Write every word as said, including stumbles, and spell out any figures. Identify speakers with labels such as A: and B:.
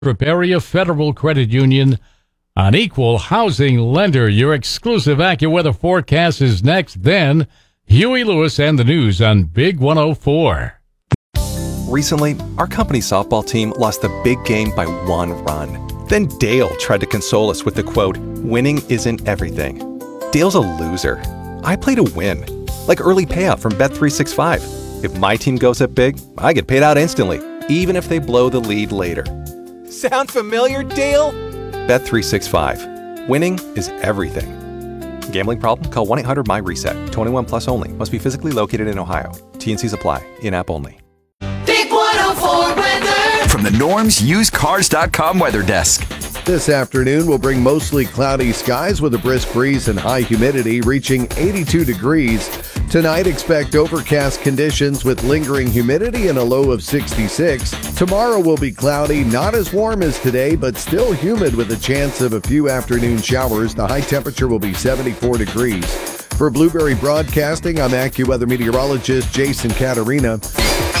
A: Preparia Federal Credit Union, an equal housing lender. Your exclusive AccuWeather forecast is next. Then, Huey Lewis and the news on Big one oh four.
B: Recently, our company softball team lost the big game by one run. Then Dale tried to console us with the quote, "Winning isn't everything." Dale's a loser. I play to win, like early payout from Bet three sixty-five. If my team goes up big, I get paid out instantly, even if they blow the lead later. Sound familiar, Dale? Bet three sixty-five. Winning is everything. Gambling problem? Call one eight hundred M Y reset. twenty-one plus only. Must be physically located in Ohio. T and C's apply. In-app only.
C: Big one oh four weather.
D: From the Norm's Used Cars dot com weather desk.
E: This afternoon will bring mostly cloudy skies with a brisk breeze and high humidity reaching eighty-two degrees. Tonight, expect overcast conditions with lingering humidity and a low of sixty-six. Tomorrow will be cloudy, not as warm as today, but still humid with a chance of a few afternoon showers. The high temperature will be seventy-four degrees. For Blueberry Broadcasting, I'm AccuWeather meteorologist Jason Caterina.